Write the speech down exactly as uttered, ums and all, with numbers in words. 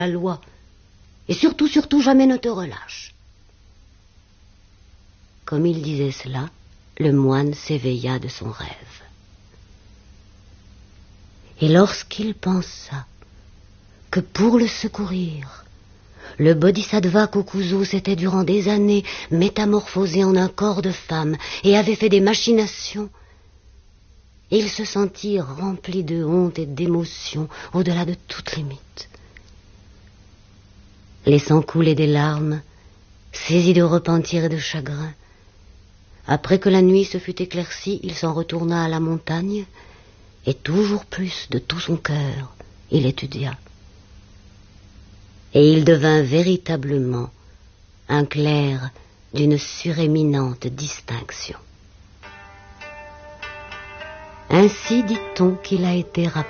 la loi. Et surtout, surtout, jamais ne te relâche. Comme il disait cela, le moine s'éveilla de son rêve. Et lorsqu'il pensa que pour le secourir, le bodhisattva Kokuzo s'était durant des années métamorphosé en un corps de femme et avait fait des machinations, il se sentit rempli de honte et d'émotion au-delà de toute limite. Laissant couler des larmes, saisi de repentir et de chagrin, après que la nuit se fut éclaircie, il s'en retourna à la montagne, et toujours plus de tout son cœur, il étudia. Et il devint véritablement un clerc d'une suréminente distinction. Ainsi dit-on qu'il a été rappelé